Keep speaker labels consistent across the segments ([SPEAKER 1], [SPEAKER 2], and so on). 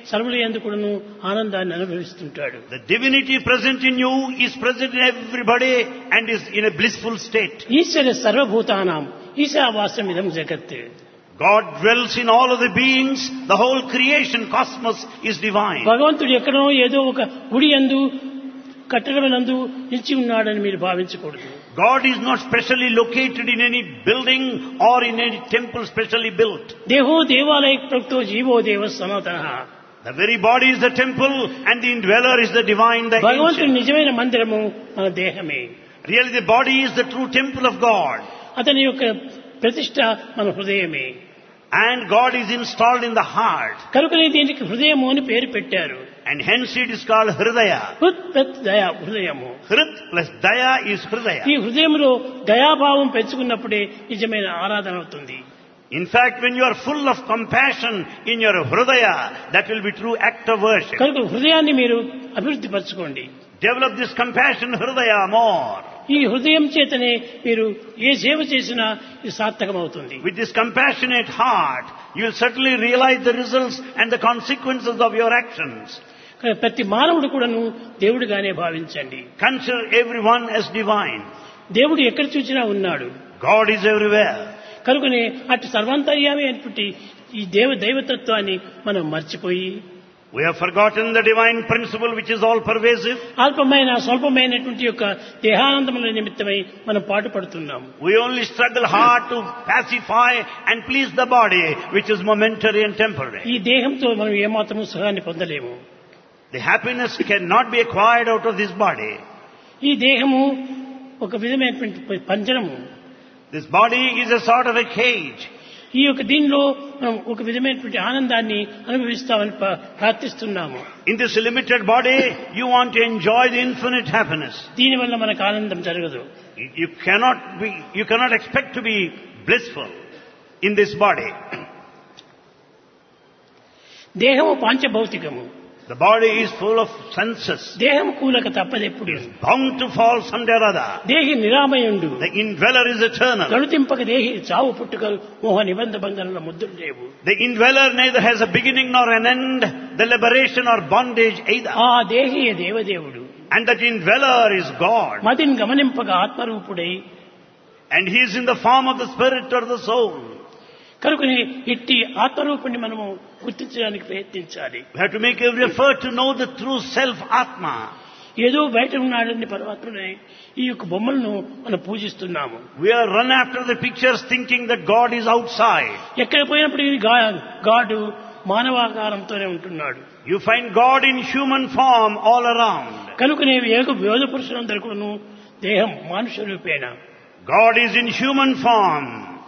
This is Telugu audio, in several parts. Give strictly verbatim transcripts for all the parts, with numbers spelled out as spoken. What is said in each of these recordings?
[SPEAKER 1] సర్వుల యందు కూడాను ఆనందాన్ని అనుభవిస్తుంటాడు.
[SPEAKER 2] The divinity present in you is present in everybody and is in a blissful state.
[SPEAKER 1] ఈశ్వర సర్వభూతానాం ఈశావాస్యమిదం జగత్.
[SPEAKER 2] God dwells in all of the beings. The whole creation, cosmos is divine.
[SPEAKER 1] భగవంతుడు ఎక్కడో ఏదో ఒక గుడి యందు కట్టడమునందు నిలిచి ఉన్నాడని మీరు భావించకూడదు.
[SPEAKER 2] God is not specially located in any building or in any temple specially built.
[SPEAKER 1] దేహో దేవాలయ ప్రక్తో జీవో దేవ సనాతనః.
[SPEAKER 2] The very body is the temple and the indweller is the divine, the
[SPEAKER 1] భగవంతుడి
[SPEAKER 2] ancient.
[SPEAKER 1] నిజమైన మందిరము మన దేహమే.
[SPEAKER 2] Really the body is the true temple of God.
[SPEAKER 1] అతని యొక్క ప్రతిష్ట మన హృదయమే.
[SPEAKER 2] And God is installed in the heart.
[SPEAKER 1] కనుకనే దీనికి హృదయము అని పేరు పెట్టారు.
[SPEAKER 2] And hence it is called Hridaya.
[SPEAKER 1] హృత్ ప్రత్ దయ హృదయము.
[SPEAKER 2] Hrit plus Daya is Hridaya.
[SPEAKER 1] ఈ హృదయంలో దయాభావం పెంచుకున్నప్పుడే నిజమైన ఆరాధన అవుతుంది.
[SPEAKER 2] In fact, when you are full of compassion in your Hridaya, that will be true act of worship.
[SPEAKER 1] కనుక హృదయాన్ని మీరు అభివృద్ధి పరచుకోండి.
[SPEAKER 2] Develop this compassion Hridaya more.
[SPEAKER 1] ఈ హృదయం చేతనే మీరు ఏ సేవ చేసినా ఇది సార్థకమవుతుంది.
[SPEAKER 2] With this compassionate heart, you will certainly realize the results and the consequences of your actions.
[SPEAKER 1] కనుక ప్రతి మానవుడు కూడాను దేవుడిగానే భావించండి.
[SPEAKER 2] Consider everyone as divine.
[SPEAKER 1] దేవుడు ఎక్కడ చూసినా ఉన్నాడు.
[SPEAKER 2] God is everywhere.
[SPEAKER 1] కనుకనే అటు సర్వాంతర్యామి అనేటువంటి ఈ దేవ దైవతత్వాన్ని మనం మర్చిపోయి
[SPEAKER 2] We have forgotten the divine principle which is all pervasive.
[SPEAKER 1] అల్పమైన స్వల్పమైనటువంటి యొక్క దేహానందముల నిమిత్తమై మనం పాటుపడుతున్నాం.
[SPEAKER 2] We only struggle hard to pacify and please the body which is momentary and temporary.
[SPEAKER 1] ఈ దేహంతో మనం ఏమాత్రము సుఖాన్ని పొందలేము.
[SPEAKER 2] The happiness cannot be acquired out of this body.
[SPEAKER 1] ఈ దేహము ఒక విధమైనటువంటి పంజరము.
[SPEAKER 2] This body is a sort of a cage.
[SPEAKER 1] ఈ యొక్క దీనిలో మనం ఒక విధమైనటువంటి ఆనందాన్ని అనుభవిస్తామని ప్ర- ప్రార్థిస్తున్నాము.
[SPEAKER 2] In this limited body, you want to enjoy the infinite happiness.
[SPEAKER 1] దీనివల్ల మనకు ఆనందం జరగదు.
[SPEAKER 2] You you cannot be, you cannot expect to be blissful in this body.
[SPEAKER 1] దేహము పాంచభౌతికము.
[SPEAKER 2] The body is full of senses,
[SPEAKER 1] దేహం కూలక తప్పదెప్పుడు.
[SPEAKER 2] bound to fall someday or other.
[SPEAKER 1] దేహి నిరామయుండు.
[SPEAKER 2] The indweller is eternal.
[SPEAKER 1] గణుతింపక దేహి చావు పుట్టుకలు మోహ నిబంధ బంధనల ముద్దులు లేవు.
[SPEAKER 2] The indweller neither has a beginning nor an end, the liberation or bondage either.
[SPEAKER 1] ఆ దేహి దేవదేవుడు.
[SPEAKER 2] And that indweller is God.
[SPEAKER 1] మదిని గమనింపక ఆత్మరూపుడై
[SPEAKER 2] And he is in the form of the spirit or the soul.
[SPEAKER 1] కనుకని ఇట్టి ఆత్మరూపుణ్ణి మనము గుర్తించడానికి ప్రయత్నించాలి.
[SPEAKER 2] We have to make every effort to know the true self, Atma.
[SPEAKER 1] ఏదో బయట ఉన్నాడని పరమాత్మనే ఈ యొక్క బొమ్మలను మనం పూజిస్తున్నాము.
[SPEAKER 2] We are run after the pictures thinking that God is outside.
[SPEAKER 1] ఎక్కడ పోయినప్పటికీ గా- గాడు మానవాకారంతోనే ఉంటున్నాడు.
[SPEAKER 2] You find God in human form all around.
[SPEAKER 1] కనుకనే ఏక యోధ పురుషులందరూ కూడాను దేహం మానుష రూపేణ.
[SPEAKER 2] God is in human form.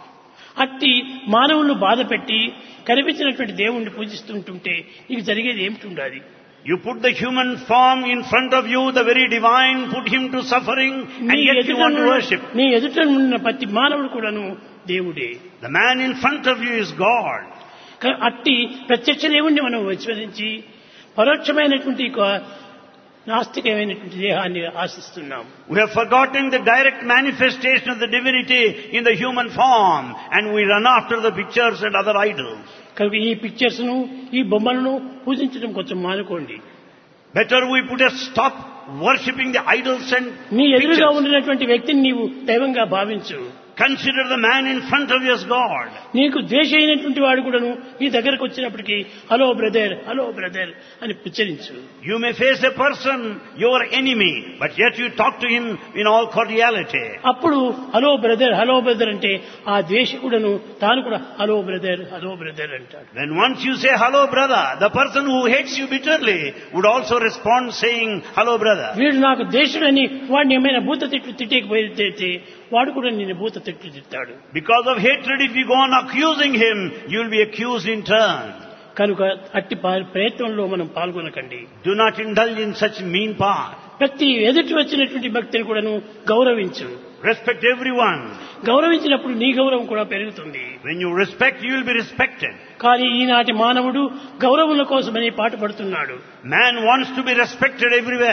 [SPEAKER 1] అట్టి మానవులను బాధ పెట్టి కనిపించినటువంటి దేవుణ్ణి పూజిస్తుంటుంటే నీకు జరిగేది ఏమిటి ఉండాలి?
[SPEAKER 2] You put the human form in front of you, the very divine, put him to suffering, and
[SPEAKER 1] నీ
[SPEAKER 2] yet you
[SPEAKER 1] ఎదుట
[SPEAKER 2] want to
[SPEAKER 1] ఉన్న-
[SPEAKER 2] worship.
[SPEAKER 1] నీ ఎదుట ఉన్న ప్రతి మానవుడు కూడాను దేవుడే.
[SPEAKER 2] The man in front of you is God.
[SPEAKER 1] క- అట్టి ప్రత్యక్ష దేవుణ్ణి మనం విస్మరించి పరోక్షమైనటువంటి ఒక నాస్తికమైనటువంటి దేహాన్ని ఆశిస్తున్నాం.
[SPEAKER 2] We have forgotten the direct manifestation of the divinity in the human form, and we run after the pictures and other idols.
[SPEAKER 1] కనుక ఈ పిక్చర్స్ ను ఈ బొమ్మలను పూజించడం కొంచెం మానుకోండి.
[SPEAKER 2] Better we put a stop worshipping the idols and
[SPEAKER 1] నీ ఎదురుగా
[SPEAKER 2] pictures.
[SPEAKER 1] ఉన్నటువంటి వ్యక్తిని నీవు దైవంగా భావించు.
[SPEAKER 2] Consider the man in front of you as God.
[SPEAKER 1] నీకు ద్వేష అయినటువంటి వాడు కూడాను నీ దగ్గరకు వచ్చినప్పటికీ హలో బ్రదర్ హలో బ్రదర్ అని ఉచ్చరించు.
[SPEAKER 2] You may face a person, your enemy, but yet you talk to him in all cordiality.
[SPEAKER 1] అప్పుడు హలో బ్రదర్ హలో బ్రదర్ అంటే ఆ ద్వేషకుడను తాను కూడా హలో బ్రదర్ హలో బ్రదర్ అంటాడు.
[SPEAKER 2] When once you say hello brother, the person who hates you bitterly would also respond saying hello brother.
[SPEAKER 1] వీడు నాకు ద్వేషుడని వాడిని ఏమైనా భూత తిట్లు తిట్టేకపోతే వాడు కూడా నేను భూత తిట్లు తిట్టాడు.
[SPEAKER 2] Because of hatred, if you go on accusing him, you will be accused in turn.
[SPEAKER 1] కనుక అట్టి పా- ప్రయత్నంలో మనం పాల్గొనకండి.
[SPEAKER 2] Do not indulge in such mean path.
[SPEAKER 1] ప్రతి ఎదుటి వచ్చినటువంటి భక్తిని కూడాను గౌరవించు.
[SPEAKER 2] Respect everyone.
[SPEAKER 1] గౌరవించినప్పుడు నీ గౌరవం కూడా పెరుగుతుంది.
[SPEAKER 2] When you respect, you will be respected.
[SPEAKER 1] కానీ ఈనాటి మానవుడు గౌరవముల కోసమని పాటుపడుతున్నాడు.
[SPEAKER 2] Man wants to be respected everywhere.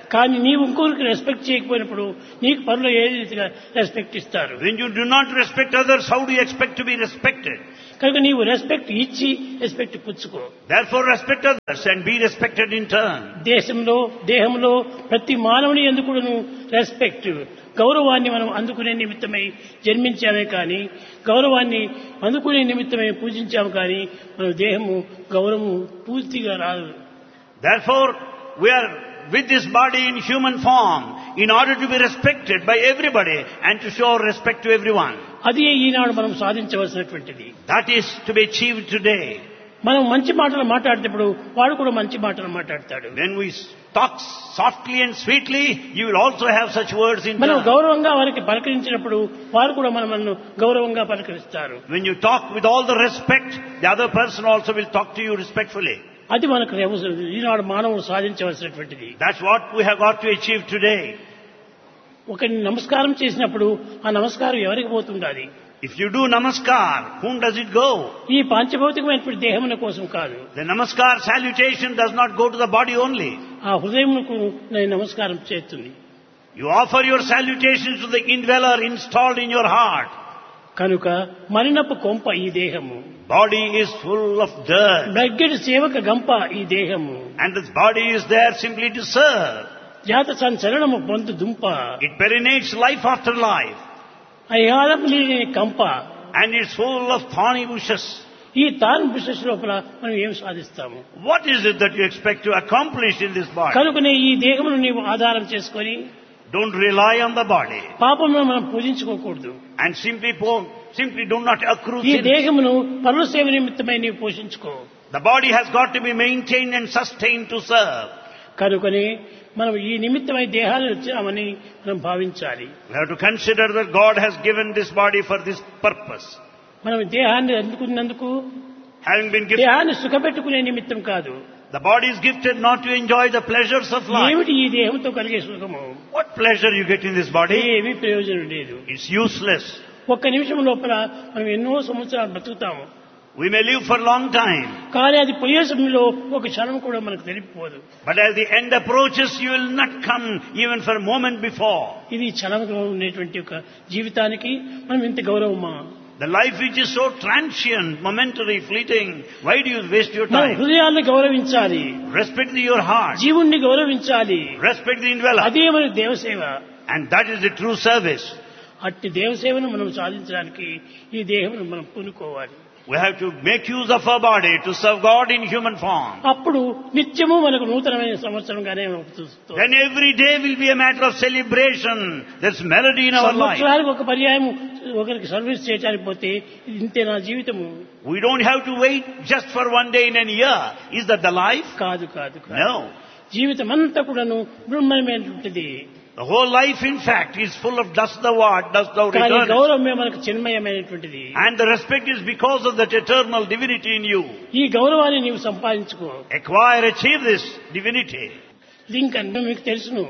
[SPEAKER 1] కానీ నీవు ఇంకొకరికి రెస్పెక్ట్ చేయకపోయినప్పుడు నీకు పనులు ఏ రీతిగా రెస్పెక్ట్ ఇస్తారు?
[SPEAKER 2] When you do not respect others, how do you expect to be respected?
[SPEAKER 1] కనుక నీవు రెస్పెక్ట్ ఇచ్చి రెస్పెక్ట్ పుచ్చుకో.
[SPEAKER 2] Therefore respect others and be respected in turn.
[SPEAKER 1] దేశంలో దేహంలో ప్రతి మానవుని ఎందుకును రెస్పెక్ట్ గౌరవాన్ని మనం అందుకునే నిమిత్తమై జన్మించామే కానీ గౌరవాన్ని అందుకునే నిమిత్తమై పూజించాము కానీ మన దేహము గౌరవము పూర్తిగా రాదు.
[SPEAKER 2] Therefore we are with this body in human form in order to be respected by everybody and to show respect to everyone.
[SPEAKER 1] అది ఈనాడు మనం సాధించవలసినటువంటిది.
[SPEAKER 2] That is to be achieved today.
[SPEAKER 1] మనం మంచి మాటలు మాట్లాడేటప్పుడు వాడు కూడా మంచి మాటలు మాట్లాడతాడు.
[SPEAKER 2] When we talk softly and sweetly, you will also have such words in
[SPEAKER 1] మనం
[SPEAKER 2] turn.
[SPEAKER 1] గౌరవంగా వారికి పలకరించినప్పుడు వారు కూడా మనల్ని గౌరవంగా పలకరిస్తారు.
[SPEAKER 2] When you talk with all the respect, the other person also will talk to you respectfully.
[SPEAKER 1] అది మనకు ఈనాడు మానవుడు సాధించవలసినటువంటిది.
[SPEAKER 2] That's what we have got to achieve today.
[SPEAKER 1] ఒకరిని నమస్కారం చేసినప్పుడు ఆ నమస్కారం ఎవరికి పోతుండాలి?
[SPEAKER 2] If you do namaskar, whom does it go?
[SPEAKER 1] ఈ పాంచభౌతికమైనటువంటి దేహముల కోసం కాదు.
[SPEAKER 2] The namaskar salutation does not go to the body only.
[SPEAKER 1] ఆ హృదయమునకు నేను నమస్కారం చేస్తుంది.
[SPEAKER 2] You offer your salutations to the indweller installed in your heart.
[SPEAKER 1] కనుక మరినప్పు కొంప ఈ దేహము.
[SPEAKER 2] Body is full of dirt.
[SPEAKER 1] బగ్గెడు సేవక గంప ఈ దేహము.
[SPEAKER 2] And this body is there simply to serve.
[SPEAKER 1] జాత సంచలనము పొందు దుంప.
[SPEAKER 2] It perinates life after life.
[SPEAKER 1] అయాలం లేని కంప.
[SPEAKER 2] And it's full of thorny bushes.
[SPEAKER 1] ఈ తాను బిషస్ లోపల మనం ఏం సాధిస్తాము?
[SPEAKER 2] What is it that you expect to accomplish in this body?
[SPEAKER 1] కనుకనే ఈ దేహమును నీవు ఆధారం చేసుకొని
[SPEAKER 2] Don't rely on the body.
[SPEAKER 1] పాపమును మనం పూజించుకోకూడదు.
[SPEAKER 2] And simply po- simply do not accrue
[SPEAKER 1] ఈ
[SPEAKER 2] sin.
[SPEAKER 1] దేహమును పరుల సేవ నిమిత్తమై నీవు పోషించుకో.
[SPEAKER 2] The body has got to be maintained and sustained to serve.
[SPEAKER 1] కనుకనే మనం ఈ నిమిత్తమై దేహాన్ని వచ్చామని మనం భావించాలి.
[SPEAKER 2] We have to consider that God has given this body for this purpose.
[SPEAKER 1] మనం దేహాన్ని అందుకున్నందుకు
[SPEAKER 2] Having been gifted,
[SPEAKER 1] దేహాన్ని సుఖపెట్టుకునే నిమిత్తం కాదు.
[SPEAKER 2] the body is gifted not to enjoy the pleasures of life.
[SPEAKER 1] ఏమిటి ఈ దేహంతో కలిగే సుఖము?
[SPEAKER 2] What pleasure you get in this body?
[SPEAKER 1] ఏమీ ప్రయోజనం లేదు.
[SPEAKER 2] It's useless.
[SPEAKER 1] ఒక్క నిమిషం లోపల మనం ఎన్నో సంవత్సరాలు బతుకుతాము.
[SPEAKER 2] We may live for a long time,
[SPEAKER 1] కానీ అది పోయే సమయంలో ఒక క్షణం కూడా మనకు తెలియకపోదు.
[SPEAKER 2] but as the end approaches, you will not come even for a moment before.
[SPEAKER 1] ఇది క్షణంగా ఉండేటువంటి ఒక జీవితానికి మనం ఇంత గౌరవమా?
[SPEAKER 2] The life which is so transient, momentary, fleeting, why do you waste your
[SPEAKER 1] మన
[SPEAKER 2] time?
[SPEAKER 1] హృదయాన్ని గౌరవించాలి.
[SPEAKER 2] Respect your heart.
[SPEAKER 1] జీవుణ్ణి గౌరవించాలి.
[SPEAKER 2] Respect the indweller.
[SPEAKER 1] అదే మన దేవసేవ.
[SPEAKER 2] And that is the true service.
[SPEAKER 1] అట్టి దేవసేవను మనం సాధించడానికి ఈ దేహమును మనం పూనుకోవాలి.
[SPEAKER 2] We have to make use of our body to serve God in human form.
[SPEAKER 1] అప్పుడు నిత్యము మనకు నూతనమైన సంవత్సరంగానే మనకు చూస్తుంది.
[SPEAKER 2] Then every day will be a matter of celebration. There's melody in our life.
[SPEAKER 1] సంవత్సరానికి ఒక పర్యాయం ఒకరికి సర్వీస్ చేయడానికి పోతే ఇంతే నా జీవితము.
[SPEAKER 2] We don't have to wait just for one day in a year. Is that the life?
[SPEAKER 1] కాదు కాదు కాదు.
[SPEAKER 2] No.
[SPEAKER 1] జీవితం అంతా కూడాను బ్రహ్మమైనటువంటిది.
[SPEAKER 2] The whole life, in fact, is full of dust the what, dust thou
[SPEAKER 1] కానీ
[SPEAKER 2] returnest.
[SPEAKER 1] గౌరవమే మనకు చిన్మయమైనటువంటిది.
[SPEAKER 2] And the respect is because of that eternal divinity in you.
[SPEAKER 1] ఈ గౌరవాన్ని నీవు సంపాదించుకో.
[SPEAKER 2] Acquire, achieve this divinity.
[SPEAKER 1] Lincoln మీకు తెలుసును.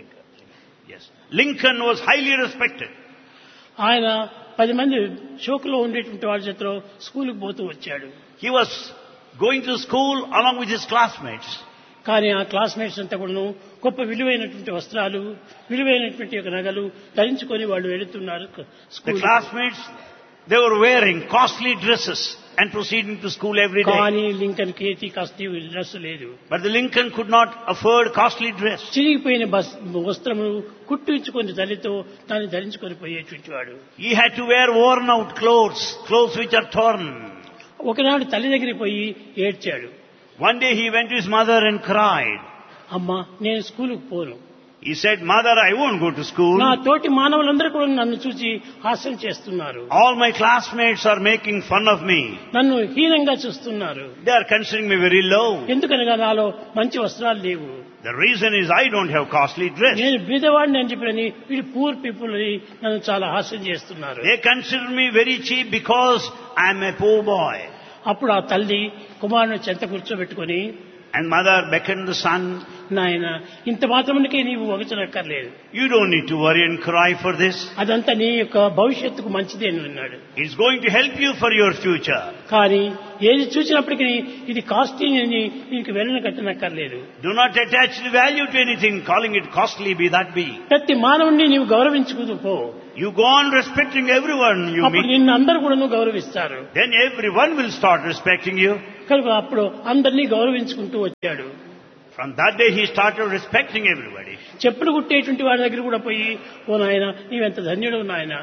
[SPEAKER 2] Yes. Lincoln was highly respected.
[SPEAKER 1] ఆయన పది మంది షోకులో ఉండేటువంటి వాళ్ళ చేతిలో స్కూల్కి పోతూ వచ్చాడు.
[SPEAKER 2] He was going to school along with his classmates.
[SPEAKER 1] కానీ ఆ క్లాస్మేట్స్ అంతా కూడాను గొప్ప విలువైనటువంటి వస్త్రాలు, విలువైనటువంటి ఒక నగలు ధరించుకొని వాళ్ళు వెళుతున్నారు
[SPEAKER 2] The
[SPEAKER 1] school.
[SPEAKER 2] classmates, they were wearing costly dresses and proceeding to school every day.
[SPEAKER 1] కానీ లింకన్ కేతి కాస్త డ్రెస్ లేదు.
[SPEAKER 2] But the Lincoln could not afford costly dress.
[SPEAKER 1] చిరిగిపోయిన బస్ వస్త్రములు కుట్టించుకొని తల్లితో దాన్ని ధరించుకొని పోయేటువంటి వాడు.
[SPEAKER 2] He had to wear worn out clothes, clothes which are torn.
[SPEAKER 1] ఒకనాడు తల్లి దగ్గరికి పోయి ఏడ్చాడు.
[SPEAKER 2] One day he went to his mother and cried.
[SPEAKER 1] అమ్మా నేను స్కూలుకు పోను.
[SPEAKER 2] He said, Mother, I won't go to school.
[SPEAKER 1] నా తోటి మానవులందరూ కూడా నన్ను చూసి హాస్యం చేస్తున్నారు.
[SPEAKER 2] All my classmates are making fun of me.
[SPEAKER 1] నన్ను హీనంగా చూస్తున్నారు.
[SPEAKER 2] They are considering me very low.
[SPEAKER 1] ఎందుకనగా నాలో మంచి వస్త్రాలు లేవు.
[SPEAKER 2] The reason is I don't have costly dress.
[SPEAKER 1] నేను బీదవాడిని అని చెప్పని వీళ్ళు పూర్ పీపుల్ అని నన్ను చాలా హాస్యం చేస్తున్నారు.
[SPEAKER 2] They consider me very cheap because I am a poor boy.
[SPEAKER 1] అప్పుడు ఆ తల్లి కుమారుని చెంత కూర్చోబెట్టుకొని
[SPEAKER 2] And mother beckoned the son.
[SPEAKER 1] నాయన ఇంత మాత్రమునికే నీవు వగచనక్కర్లేదు,
[SPEAKER 2] You don't need to worry and cry for this.
[SPEAKER 1] అదంతా నీ యొక్క భవిష్యత్తుకు మంచిదే అని అన్నాడు.
[SPEAKER 2] It's going to help you for your future.
[SPEAKER 1] కానీ ఏది చూసినప్పటికీ ఇది కాస్ట్లీ అని నీకు వెళ్ళన కట్టనక్కర్లేదు.
[SPEAKER 2] Do not attach the value to anything, calling it costly, be that be.
[SPEAKER 1] ప్రతి మానవుణ్ణి నీవు గౌరవించుకుంటూ పో,
[SPEAKER 2] You go on respecting everyone you
[SPEAKER 1] అప్పుడు
[SPEAKER 2] meet.
[SPEAKER 1] నిన్ను అందరూ కూడా గౌరవిస్తారు.
[SPEAKER 2] Then everyone will start respecting you.
[SPEAKER 1] కనుక అప్పుడు అందరినీ గౌరవించుకుంటూ వచ్చాడు.
[SPEAKER 2] From that day he started respecting everybody.
[SPEAKER 1] చెప్పులు కుట్టేటువంటి వాడి దగ్గర కూడా పోయి, ఓ నాయన నీవెంత ధన్యుడు నాయన,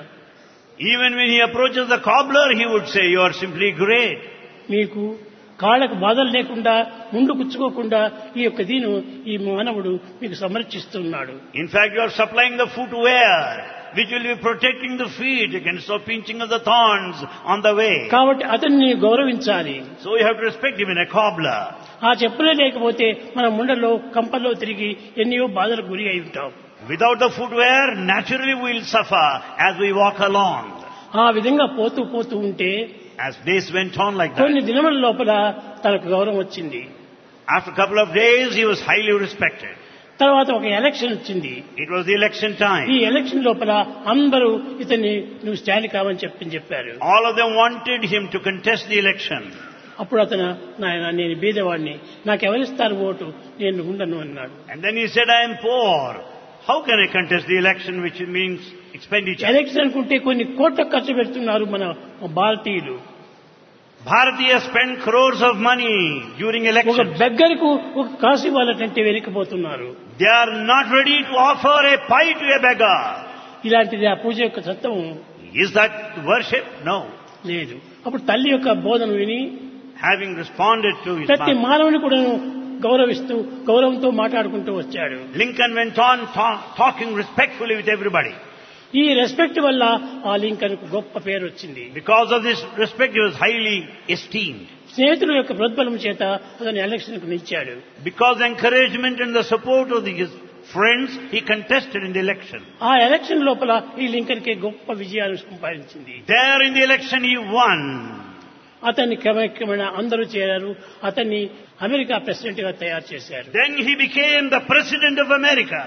[SPEAKER 2] Even when he approaches the cobbler, he would say, You are simply great.
[SPEAKER 1] మీకు కాళ్ళకు బాధలు లేకుండా ముందు కుచ్చుకోకుండా ఈ యొక్క దీను ఈ మానవుడు మీకు సమర్చిస్తున్నాడు.
[SPEAKER 2] In fact, you are supplying the footwear, which will be protecting the feet against the pinching of the thorns on the way.
[SPEAKER 1] కాబట్టి అతన్ని గౌరవించాలి.
[SPEAKER 2] So you have to respect him in a cobbler.
[SPEAKER 1] ఆ చెప్పులే లేకపోతే మన ముండలో కంపల్లో తిరిగి ఎన్నో బాధలకు గురి అయి ఉంటాం.
[SPEAKER 2] Without the footwear, naturally we will suffer as we walk along.
[SPEAKER 1] ఆ విధంగా పోతూ పోతూ ఉంటే
[SPEAKER 2] As days went on like that,
[SPEAKER 1] కొన్ని దినముల లోపల తనకు గౌరవం వచ్చింది.
[SPEAKER 2] after a couple of days, he was highly respected.
[SPEAKER 1] తర్వాత ఒక ఎలక్షన్ వచ్చింది.
[SPEAKER 2] It was the election
[SPEAKER 1] ఈ
[SPEAKER 2] time.
[SPEAKER 1] ఎలక్షన్ లోపల అందరూ ఇతన్ని నువ్వు స్టాండ్ కావని చెప్పి చెప్పారు.
[SPEAKER 2] All of them wanted him to contest the election.
[SPEAKER 1] అప్పుడు అతను నాయన నేను బీదవాడిని, నాకు ఎవరిస్తారు ఓటు, నేను ఉండను అన్నాడు.
[SPEAKER 2] And then he said, I am poor. How can I contest the election, which means expenditure?
[SPEAKER 1] Election అనుకుంటే కొన్ని కోట్ల ఖర్చు పెడుతున్నారు మన భారతీయులు.
[SPEAKER 2] Bharatiya spent crores of money during
[SPEAKER 1] ఒక
[SPEAKER 2] elections.
[SPEAKER 1] బెగ్గరకు ఒక కాసు ఇవ్వాలంటే వెనక్కిపోతున్నారు.
[SPEAKER 2] They are not ready to offer a pie to a beggar.
[SPEAKER 1] ఇలాంటిది ఆ పూజ యొక్క తత్వం
[SPEAKER 2] Is that worship? No.
[SPEAKER 1] లేదు. అప్పుడు తల్లి యొక్క బోధన విని
[SPEAKER 2] Having responded to his
[SPEAKER 1] ప్రతి
[SPEAKER 2] mother,
[SPEAKER 1] మానవుని కూడా గౌరవిస్తూ గౌరవంతో మాట్లాడుకుంటూ వచ్చాడు.
[SPEAKER 2] Lincoln went on ta- talking respectfully with everybody.
[SPEAKER 1] ఈ రెస్పెక్ట్ వల్ల ఆ లింకన్ కు గొప్ప పేరు వచ్చింది.
[SPEAKER 2] Because of this respect, he was highly esteemed.
[SPEAKER 1] స్నేహితుల యొక్క ప్రోద్బలం చేత అతను ఎలక్షన్ కు నిలిచాడు.
[SPEAKER 2] Because encouragement and the support of his friends, he contested in the election.
[SPEAKER 1] ఆ ఎలక్షన్ లోపల ఈ లింకన్ కి గొప్ప విజయాలు సంపాదించింది.
[SPEAKER 2] There in the election, he won.
[SPEAKER 1] అతన్ని క్రమక్రమేణా అందరూ చేరారు. అతన్ని అమెరికా ప్రెసిడెంట్ గా తయారు చేశారు.
[SPEAKER 2] Then he became the president of America.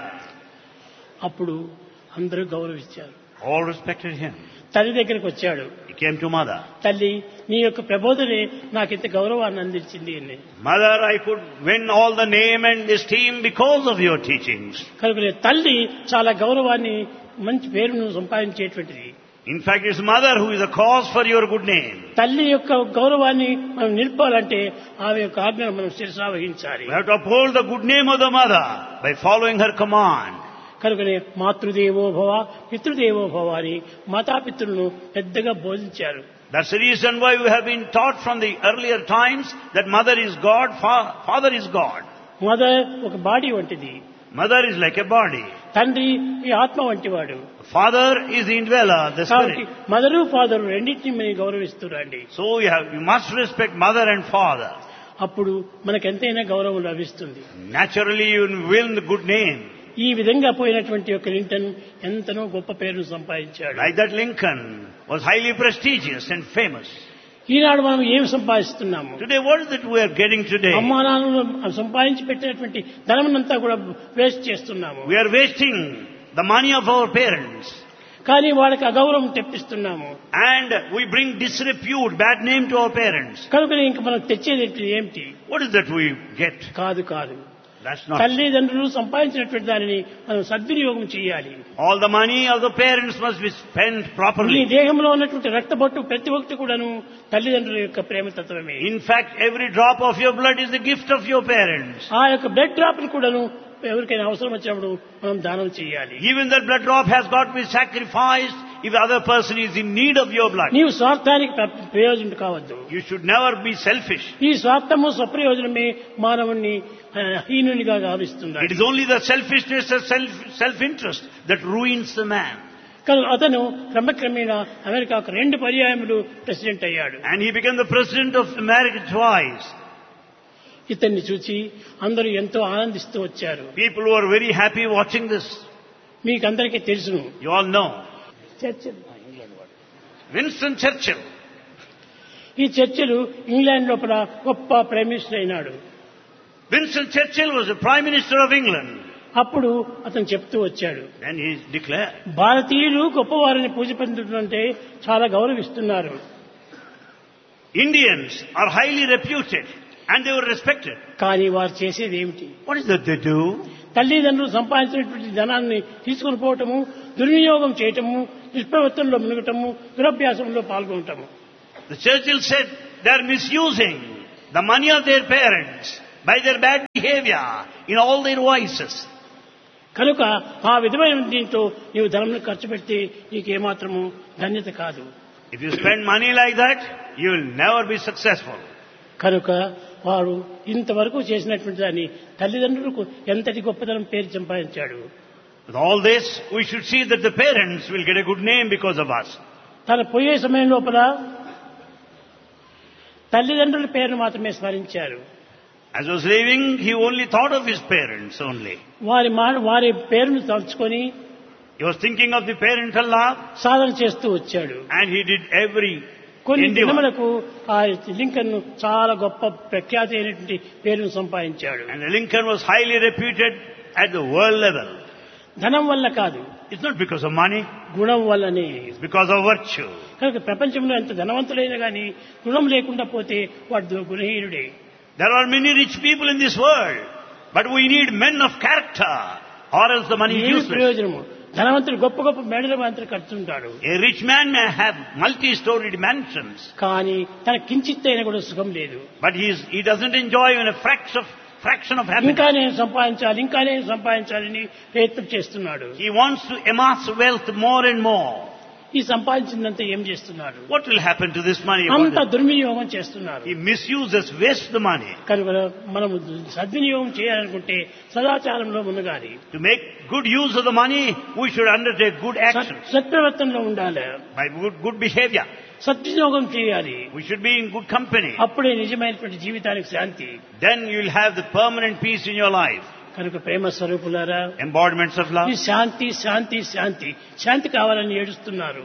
[SPEAKER 1] అప్పుడు అందరూ గౌరవించారు.
[SPEAKER 2] All respected him.
[SPEAKER 1] తల్లి దగ్గరికి వచ్చాడు.
[SPEAKER 2] He came to mother.
[SPEAKER 1] తల్లి నీ యొక్క ప్రబోధనే నాకు ఇంత గౌరవాన్ని అందించింది అని.
[SPEAKER 2] Mother, I could win all the name and esteem because of your teachings.
[SPEAKER 1] కనుక తల్లి చాలా గౌరవాన్ని మంచి పేరును సంపాదించేటువంటిది.
[SPEAKER 2] In fact, it's mother who is the cause for your good name.
[SPEAKER 1] తల్లి యొక్క గౌరవాన్ని మనం నిలపాలంటే ఆమె యొక్క ఆజ్ఞను మనం శిరసా వహించాలి.
[SPEAKER 2] We have to uphold the good name of the mother by following her command.
[SPEAKER 1] కనుకనే మాతృదేవో భవ పితృదేవో భవ అని మాతాపితృలను పెద్దగా బోధించారు.
[SPEAKER 2] That's the reason why we have been taught from the earlier times that mother is God, fa- father is God.
[SPEAKER 1] Mother ఒక బాడీ వంటిది,
[SPEAKER 2] Mother is like a body.
[SPEAKER 1] తండ్రి ఈ ఆత్మ వంటివాడు.
[SPEAKER 2] Father is the indweller, the
[SPEAKER 1] కాబట్టి
[SPEAKER 2] spirit.
[SPEAKER 1] మదరు ఫాదరు రెండింటిని మీరు గౌరవిస్తురండి.
[SPEAKER 2] So you, have, you must respect mother and father.
[SPEAKER 1] అప్పుడు మనకు ఎంతైనా గౌరవం లభిస్తుంది.
[SPEAKER 2] Naturally you will win the good name.
[SPEAKER 1] ఈ విధంగా పోయినటువంటి యొక్క లింకన్ ఎంతనో గొప్ప పేరును సంపాదించాడు.
[SPEAKER 2] Like that Lincoln was highly prestigious and famous.
[SPEAKER 1] ఈనాడు మనం ఏమి సంపాదిస్తున్నాము?
[SPEAKER 2] Today what is it we are getting today?
[SPEAKER 1] అమ్మా నాన్నలు సంపాదించి పెట్టినటువంటి ధనమునంతా కూడా వేస్ట్ చేస్తున్నాము.
[SPEAKER 2] We are wasting the money of our parents.
[SPEAKER 1] కానీ వాళ్ళకి అగౌరవం తెప్పిస్తున్నాము.
[SPEAKER 2] And we bring disrepute, bad name to our parents.
[SPEAKER 1] కనుక ఇంక మనం తెచ్చేది ఏమిటి?
[SPEAKER 2] What is that we get?
[SPEAKER 1] కాదు కాదు
[SPEAKER 2] That's not.
[SPEAKER 1] తల్లిదండ్రులు సంపాదించినటువంటి దానిని మనం సద్వినియోగం చేయాలి.
[SPEAKER 2] All the money of the parents must be spent
[SPEAKER 1] ఈ
[SPEAKER 2] properly.
[SPEAKER 1] దేహంలో ఉన్నటువంటి రక్తబొట్టు ప్రతి ఒక్కటి కూడాను తల్లిదండ్రుల యొక్క ప్రేమతత్వమే.
[SPEAKER 2] In fact, every drop of your blood is the gift of your parents.
[SPEAKER 1] ఆ యొక్క బ్లడ్ డ్రాప్ ని కూడాను ఎవరికైనా అవసరం వచ్చినప్పుడు మనం దానం చేయాలి.
[SPEAKER 2] Even that blood drop has got to be sacrificed if the other person is in need of your blood.
[SPEAKER 1] నీవు స్వార్థానికి ప్ర- ప్రయోజనం కావద్దు.
[SPEAKER 2] You should never be selfish.
[SPEAKER 1] ఈ స్వార్థము స్వప్రయోజనమే మానవుణ్ణి ఆ, హీనునిగా గావిస్తుంది.
[SPEAKER 2] It is only the selfishness and self, self-interest that ruins the man.
[SPEAKER 1] కానీ అతను క్రమక్రమేణా అమెరికాకు రెండు పర్యాయములు ప్రెసిడెంట్ అయ్యాడు.
[SPEAKER 2] And he became the president of America twice.
[SPEAKER 1] ఇతన్ని చూసి అందరూ ఎంతో ఆనందిస్తూ వచ్చారు.
[SPEAKER 2] People were very happy watching this.
[SPEAKER 1] మీకందరికీ తెలుసును
[SPEAKER 2] You all know.
[SPEAKER 1] చర్చలు.
[SPEAKER 2] Winston Churchill.
[SPEAKER 1] ఈ చర్చలు ఇంగ్లాండ్ లోపల గొప్ప ప్రైమ్ మినిస్టర్ అయినాడు.
[SPEAKER 2] Winston Churchill was the Prime Minister of England.
[SPEAKER 1] అప్పుడు అతను చెప్తూ వచ్చాడు,
[SPEAKER 2] Then he declared,
[SPEAKER 1] భారతీయులు గొప్పవారిని పూజ పొందుతుంటే చాలా గౌరవిస్తున్నారు.
[SPEAKER 2] Indians are highly reputed and they were respected.
[SPEAKER 1] కానీ వారు చేసేది ఏమిటి?
[SPEAKER 2] What is that they do?
[SPEAKER 1] తల్లిదండ్రులు సంపాదించినటువంటి ధనాన్ని తీసుకుని పోవటము, దుర్వినియోగం చేయటము, దుష్ప్రవర్తనలో మునగటము, దురభ్యాసంలో పాల్గొనటము.
[SPEAKER 2] The Churchill said they are misusing the money of their parents by their bad behavior in all their vices.
[SPEAKER 1] కనుక ఆ విధమైన దీంతో నీవు ధనం ఖర్చు పెడితే నీకు ఏమాత్రము ధన్యత కాదు.
[SPEAKER 2] If you spend money like that, you will never be successful.
[SPEAKER 1] కనుక వాడు ఇంతవరకు చేసినటువంటి దాన్ని తల్లిదండ్రులకు ఎంతటి గొప్పతనం పేరు సంపాదించాడు.
[SPEAKER 2] With all this, we should see that the parents will get a good name because of us.
[SPEAKER 1] తన పోయే సమయం లోపల తల్లిదండ్రుల పేరును మాత్రమే స్మరించారు.
[SPEAKER 2] As was leaving, he only thought of his parents only.
[SPEAKER 1] వారి మా వారి పేరును తలుచుకొని
[SPEAKER 2] He was thinking of the parental love
[SPEAKER 1] సాధన చేస్తూ వచ్చాడు.
[SPEAKER 2] and he did every
[SPEAKER 1] కొన్ని
[SPEAKER 2] endeavor.
[SPEAKER 1] దినములకు ఆ లింకన్ చాలా గొప్ప ప్రఖ్యాతి అయినటువంటి పేరును సంపాదించాడు.
[SPEAKER 2] And Lincoln was highly reputed at the world level.
[SPEAKER 1] ధనం వల్ల కాదు,
[SPEAKER 2] It's not because of money,
[SPEAKER 1] గుణం వల్లనే.
[SPEAKER 2] it's because of virtue.
[SPEAKER 1] కనుక ప్రపంచంలో ఎంత ధనవంతులైనా కానీ గుణం లేకుండా పోతే వాడు గుణహీనుడే.
[SPEAKER 2] There are many rich people in this world, but we need men of character, or else the money is
[SPEAKER 1] ఏమి
[SPEAKER 2] useless.
[SPEAKER 1] ప్రయోజనము? ధనవంతుడు గొప్ప గొప్ప మేడల మంత్రి కడుతుంటాడు,
[SPEAKER 2] A rich man may have multi-storied mansions,
[SPEAKER 1] కానీ తన కించిత్ అయినా కూడా సుఖం లేదు.
[SPEAKER 2] but he is, he doesn't enjoy even a fraction of, fraction of happiness.
[SPEAKER 1] ఇంకా నేను సంపాదించాలి, ఇంకా నేను సంపాదించాలని ప్రయత్నం చేస్తున్నాడు.
[SPEAKER 2] He wants to amass wealth more and more.
[SPEAKER 1] ఈ సంపాదించిందంతా ఏం చేస్తున్నాడు?
[SPEAKER 2] What will happen to this money?
[SPEAKER 1] అంత దుర్వినియోగం చేస్తున్నారు.
[SPEAKER 2] He misuses, wastes the money.
[SPEAKER 1] కనుక మనం సద్వినియోగం చేయాలనుకుంటే సదాచారంలో మునగాలి.
[SPEAKER 2] To make good use of the money, we should undertake good actions
[SPEAKER 1] సత్ప్రవర్తనలో ఉండాలి,
[SPEAKER 2] by good, good behavior.
[SPEAKER 1] సద్వినియోగం చేయాలి.
[SPEAKER 2] We should be in good company.
[SPEAKER 1] అప్పుడే నిజమైనటువంటి జీవితానికి శాంతి.
[SPEAKER 2] Then you will have the permanent peace in your life.
[SPEAKER 1] కనుక ప్రేమ స్వరూపులారా,
[SPEAKER 2] Embodiments of love.
[SPEAKER 1] ఈ శాంతి శాంతి శాంతి శాంతి కావాలని ఏడుస్తున్నారు.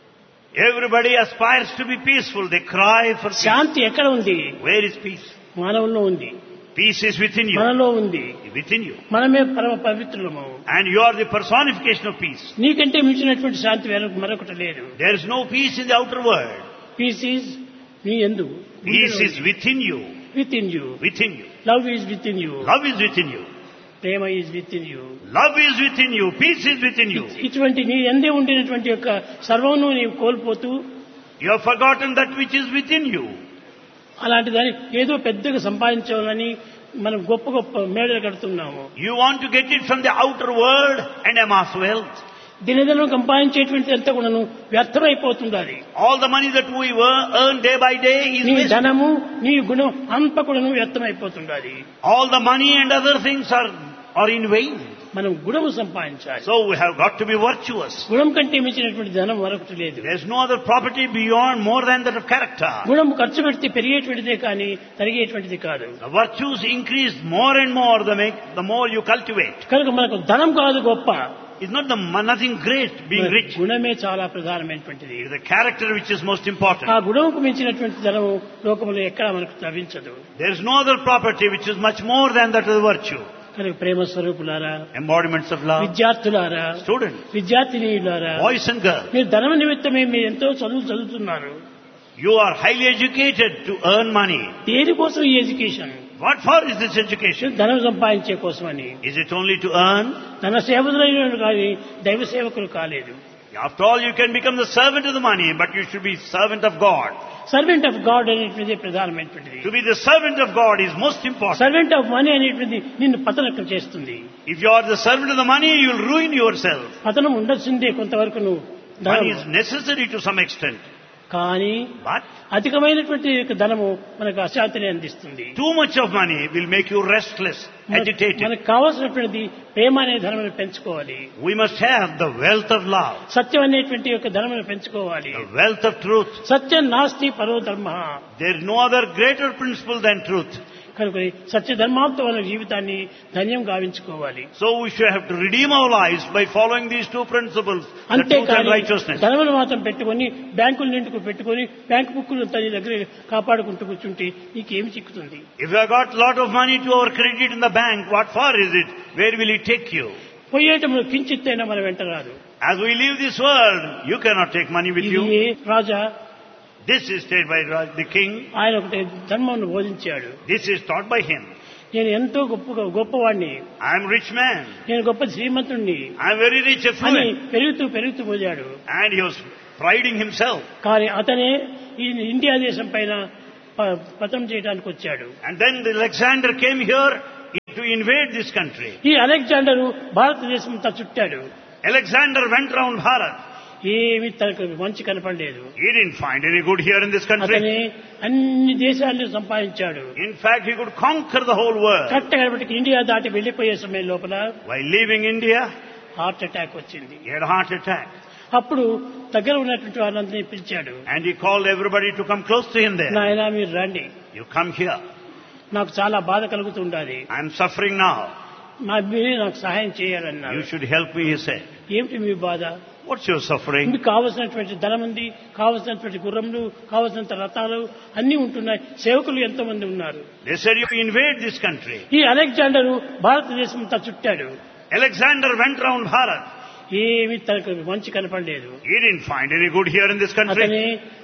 [SPEAKER 2] Everybody aspires to be peaceful. They cry for peace.
[SPEAKER 1] శాంతి ఎక్కడ ఉంది?
[SPEAKER 2] Where is peace?
[SPEAKER 1] మానవుల్లో ఉంది,
[SPEAKER 2] Peace is within you.
[SPEAKER 1] మనలో ఉంది.
[SPEAKER 2] Within you.
[SPEAKER 1] మనమే పరమ పవిత్రులము.
[SPEAKER 2] And you are the personification of peace.
[SPEAKER 1] నీకంటే మించినటువంటి శాంతి వేరొక మరొకటి లేదు.
[SPEAKER 2] There is no peace in the outer world.
[SPEAKER 1] Piece is నీ యందు,
[SPEAKER 2] Peace is within you.
[SPEAKER 1] With in you.
[SPEAKER 2] Within you.
[SPEAKER 1] Love is with in you.
[SPEAKER 2] Love is within you.
[SPEAKER 1] Prema is with in you.
[SPEAKER 2] Love is within you. Peace is within you.
[SPEAKER 1] ఇటువంటి నీ ఎందే ఉండినటువంటి యొక్క సర్వమును నీవు కోల్పోతూ
[SPEAKER 2] You have forgotten that which is within you.
[SPEAKER 1] అలాంటి దాన్ని ఏదో పెద్దగా సంపాదించాలని మనం గొప్ప గొప్ప మేడలు కడుతున్నాము.
[SPEAKER 2] You want to get it from the outer world and amass wealth.
[SPEAKER 1] దినదినం సంపాదించేటువంటి అంతా కూడాను వ్యర్థమైపోతుంది.
[SPEAKER 2] All the money that we earn day by day is
[SPEAKER 1] నీ
[SPEAKER 2] wasted.
[SPEAKER 1] ధనము నీ గుణం అంతా కూడాను వ్యర్థమైపోతుంది.
[SPEAKER 2] All the money and other things are, are in vain.
[SPEAKER 1] మనం గుణము సంపాదించాలి.
[SPEAKER 2] So we have got to be virtuous.
[SPEAKER 1] గుణం కంటే మించినటువంటి ధనం మరొకటి లేదు.
[SPEAKER 2] There is no other property beyond more than that of character.
[SPEAKER 1] గుణం ఖర్చు పెడితే పెరిగేటువంటిదే కానీ తరిగేటువంటిది కాదు.
[SPEAKER 2] The virtues increase more and more the, make, the more you cultivate.
[SPEAKER 1] కనుక మనకు ధనం కాదు గొప్ప,
[SPEAKER 2] It's not the nothing great being rich.
[SPEAKER 1] గుణమే చాలా ప్రధానమైనటువంటిది.
[SPEAKER 2] It is the character which is most important.
[SPEAKER 1] ఆ గుణముకు మించినటువంటి ధనము లోకంలో ఎక్కడా మనకు లభించదు.
[SPEAKER 2] There is no other property which is much more than that of the virtue.
[SPEAKER 1] కనుక ప్రేమ స్వరూపులారా,
[SPEAKER 2] Embodiments of love.
[SPEAKER 1] విద్యార్థులారా,
[SPEAKER 2] Students,
[SPEAKER 1] విద్యార్థినీయులారా,
[SPEAKER 2] boys and girls,
[SPEAKER 1] మీరు ధనం నిమిత్తమే మీరు ఎంతో చదువు చదువుతున్నారు.
[SPEAKER 2] you are highly educated to earn money.
[SPEAKER 1] దేనికోసం ఈ education?
[SPEAKER 2] What for is this education?
[SPEAKER 1] ధనం సంపాదించే కోసమని.
[SPEAKER 2] Is it only to earn?
[SPEAKER 1] ధన సేవకులైన కానీ దైవ సేవకులు కాలేదు.
[SPEAKER 2] After all, you can become the servant of the money, but you should be servant of God.
[SPEAKER 1] Servant of God అనేటువంటిది ప్రధానమైనటువంటిది.
[SPEAKER 2] To be the servant of God is most important.
[SPEAKER 1] Servant of money అనేటువంటిది నిన్ను పతనం చేస్తుంది.
[SPEAKER 2] If you are the servant of the money, you will ruin yourself.
[SPEAKER 1] పతనం ఉండొచ్చిందే కొంతవరకు నువ్వు.
[SPEAKER 2] Money is necessary to some extent.
[SPEAKER 1] కానీ
[SPEAKER 2] But
[SPEAKER 1] అధికమైనటువంటి యొక్క ధనము మనకు అశాంతిని అందిస్తుంది.
[SPEAKER 2] too much of money will make you restless, agitated.
[SPEAKER 1] మనకు కావాల్సినటువంటిది ప్రేమ అనే ధనమును పెంచుకోవాలి.
[SPEAKER 2] We must have the wealth of love,
[SPEAKER 1] సత్యం అనేటువంటి యొక్క ధనమును పెంచుకోవాలి.
[SPEAKER 2] the wealth of truth.
[SPEAKER 1] సత్యం నాస్తి పరో ధర్మ.
[SPEAKER 2] There is no other greater principle than truth.
[SPEAKER 1] కనుక సత్యధర్మాప్తమైన జీవితాన్ని ధన్యం గావించుకోవాలి.
[SPEAKER 2] So we should have to redeem our lives by following these two principles, the truth and
[SPEAKER 1] అంతేకాని
[SPEAKER 2] righteousness.
[SPEAKER 1] ధనములు మాత్రం పెట్టుకొని బ్యాంకుల నిండుకు పెట్టుకొని బ్యాంకు బుక్కులు తన దగ్గర కాపాడుకుంటూ కూర్చుంటే నీకేమి చిక్కుతుంది?
[SPEAKER 2] If you have got lot of money to our credit in the bank, what for is it? Where will it take you?
[SPEAKER 1] పోయేటప్పుడు కించిత్తైనా మన వెంట రాదు.
[SPEAKER 2] As we leave this world, you cannot take money with
[SPEAKER 1] ఇది
[SPEAKER 2] you.
[SPEAKER 1] Raja
[SPEAKER 2] This is said by Raj- the king.
[SPEAKER 1] ఆయన ఒకటి ధర్మం బోధించాడు.
[SPEAKER 2] This is taught by him.
[SPEAKER 1] నేను ఎంతో గొప్ప గొప్పవాడిని,
[SPEAKER 2] I am rich man.
[SPEAKER 1] నేను గొప్ప శ్రీమంతుణ్ణి
[SPEAKER 2] I am very rich,
[SPEAKER 1] అని
[SPEAKER 2] affluent.
[SPEAKER 1] పెరుగుతూ పెరుగుతూ పోయాడు.
[SPEAKER 2] And he was priding himself.
[SPEAKER 1] కానీ అతనే ఈ ఇండియా దేశం పైన ప- పతనం చేయడానికి వచ్చాడు.
[SPEAKER 2] And then the Alexander came here to invade this country.
[SPEAKER 1] ఈ అలెగ్జాండరు భారతదేశం అంతా చుట్టాడు.
[SPEAKER 2] Alexander went round Bharat.
[SPEAKER 1] ఏమి తనకు మంచి కనపడలేదు.
[SPEAKER 2] He didn't find any good here in this
[SPEAKER 1] అతనే
[SPEAKER 2] country.
[SPEAKER 1] అన్ని దేశాలను సంపాదించాడు.
[SPEAKER 2] In fact, he could conquer the whole world.
[SPEAKER 1] Correct కాబట్టి ఇండియా దాటి వెళ్లిపోయే సమయం లోపల
[SPEAKER 2] While leaving India,
[SPEAKER 1] heart attack వచ్చింది.
[SPEAKER 2] he had a heart attack.
[SPEAKER 1] అప్పుడు దగ్గర ఉన్నటువంటి వాళ్ళందరినీ పిలిచాడు.
[SPEAKER 2] And he called everybody to come close to him there.
[SPEAKER 1] నాయనా మీరు రండి,
[SPEAKER 2] You come here.
[SPEAKER 1] నాకు చాలా బాధ కలుగుతుండాలి,
[SPEAKER 2] I am suffering now.
[SPEAKER 1] నా మీరే నాకు సహాయం చేయాలన్నారు.
[SPEAKER 2] You should help me, he said.
[SPEAKER 1] ఏమిటి మీ బాధ?
[SPEAKER 2] What's your suffering?
[SPEAKER 1] మీకు కావలసినటువంటి ధనం ఉంది, కావలసినటువంటి గుర్రములు, కావలసినంత రథాలు అన్ని ఉంటున్నాయి, సేవకులు ఎంతో మంది ఉన్నారు.
[SPEAKER 2] They said you invade this country.
[SPEAKER 1] ఈ అలెగ్జాండరు భారతదేశం అంతా చుట్టాడు.
[SPEAKER 2] Alexander went round Bharat.
[SPEAKER 1] ఏమి తనకు మంచి కనపడలేదు.
[SPEAKER 2] He didn't find any good here in this country.
[SPEAKER 1] అతనే